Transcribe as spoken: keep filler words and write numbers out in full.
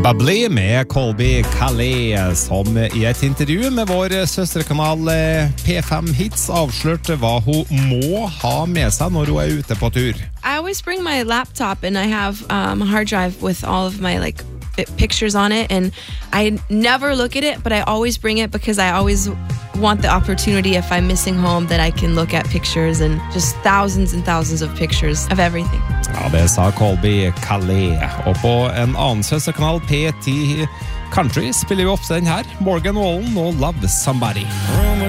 Bubbly med Colby Calais, som i et intervju med vår søsterkanal P fem Hits avslørte hva hun må ha med seg når hun er ute på tur. I always bring my laptop and I have um, a hard drive with all of my like pictures on it, and I never look at it, but I always bring it because I always want the opportunity if I'm missing home that I can look at pictures and just thousands and thousands of pictures of everything. Ja, det sa Colby Calais. Og på en annen søsterkanal, P ti Country, spiller vi ofte den her. Morgan Wallen og Love Somebody.